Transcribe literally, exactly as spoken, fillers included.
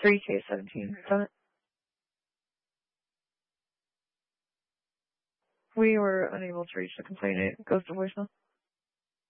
three K seventeen. Done it. We were unable to reach the complainant. It goes to voicemail.